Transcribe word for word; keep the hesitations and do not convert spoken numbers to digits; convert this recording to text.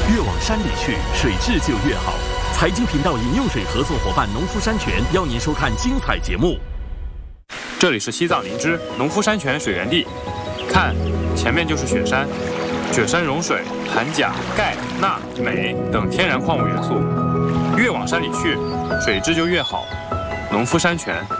越往山里去，水质就越好。财经频道饮用水合作伙伴农夫山泉邀您收看精彩节目。 这里是西藏林芝农夫山泉水源地，看，前面就是雪山。雪山融水含钾、钙、钠、镁等天然矿物元素，越往山里去，水质就越好。农夫山泉。